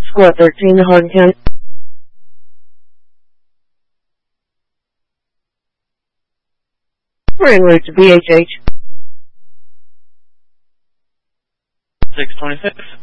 Squad 13, Hardin County. We're en route to BHH. 626.